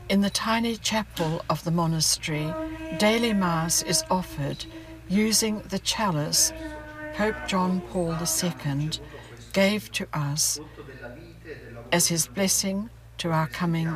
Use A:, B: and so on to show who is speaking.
A: In the tiny chapel of the monastery, daily Mass is offered using the chalice Pope John Paul II gave to us as his blessing to our coming